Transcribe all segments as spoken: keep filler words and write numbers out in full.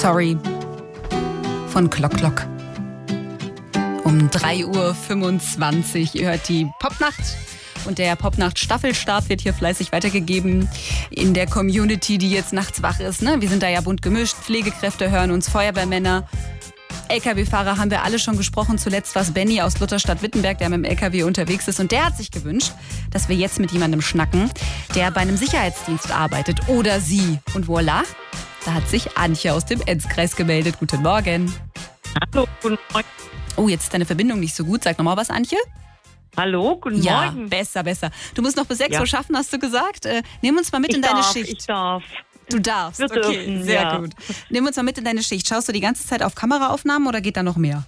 Sorry von Klock Klock. Um drei Uhr fünfundzwanzig. Ihr hört die Popnacht. Und der Popnacht-Staffelstab wird hier fleißig weitergegeben in der Community, die jetzt nachts wach ist. Ne? Wir sind da ja bunt gemischt. Pflegekräfte hören uns, Feuerwehrmänner, L K W-Fahrer haben wir alle schon gesprochen. Zuletzt war es Benny aus Lutherstadt-Wittenberg, der mit dem L K W unterwegs ist. Und der hat sich gewünscht, dass wir jetzt mit jemandem schnacken, der bei einem Sicherheitsdienst arbeitet. Oder sie. Und voilà, da hat sich Antje aus dem Enzkreis gemeldet. Guten Morgen. Hallo, guten Morgen. Oh, jetzt ist deine Verbindung nicht so gut. Sag nochmal was, Antje. Hallo, guten ja, Morgen. Ja, besser, besser. Du musst noch bis sechs ja. Uhr schaffen, hast du gesagt. Äh, nimm uns mal mit ich in deine darf, Schicht. Ich darf. Du darfst, Wir okay, dürfen, sehr ja. gut. Nimm uns mal mit in deine Schicht. Schaust du die ganze Zeit auf Kameraaufnahmen oder geht da noch mehr?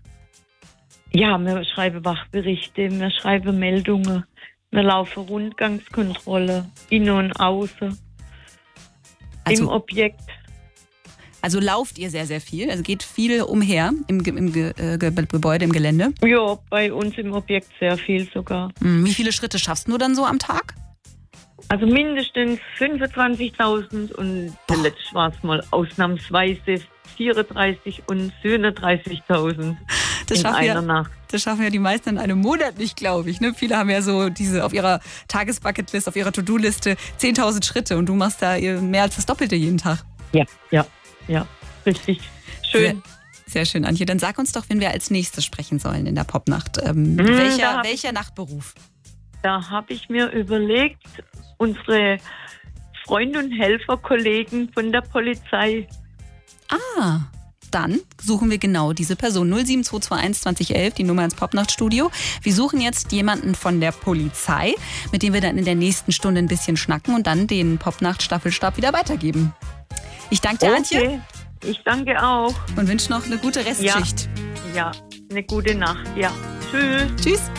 Ja, wir schreiben Wachberichte, wir schreiben Meldungen, wir laufen Rundgangskontrolle, innen und außen, Also- im Objekt. Also lauft ihr sehr, sehr viel? Also geht viel umher im, Ge- im Ge- äh, Ge- Gebäude, im Gelände? Ja, bei uns im Objekt sehr viel sogar. Hm, wie viele Schritte schaffst du dann so am Tag? Also mindestens fünfundzwanzigtausend und Boah. zuletzt war es mal ausnahmsweise vierunddreißig und siebenunddreißigtausend Das in schaffen, einer ja, Nacht. das schaffen ja die meisten in einem Monat nicht, glaube ich. Ne? Viele haben ja so diese auf ihrer Tagesbucketlist, auf ihrer To-Do-Liste zehntausend Schritte und du machst da mehr als das Doppelte jeden Tag. Ja, ja, ja, richtig. Schön. Sehr, sehr schön, Antje. Dann sag uns doch, wen wir als nächstes sprechen sollen in der Popnacht. Ähm, Hm, welcher da hab welcher Nachtberuf? Da habe ich mir überlegt, unsere Freunde und Helfer, Kollegen von der Polizei. Ah, dann suchen wir genau diese Person. null sieben zwei zwei eins zwanzig elf, die Nummer ins Popnachtstudio. Wir suchen jetzt jemanden von der Polizei, mit dem wir dann in der nächsten Stunde ein bisschen schnacken und dann den Popnacht-Staffelstab wieder weitergeben. Ich danke dir, Antje, Okay, ich danke auch. und wünsche noch eine gute Restschicht. Ja, eine gute Nacht. Ja, tschüss. Tschüss.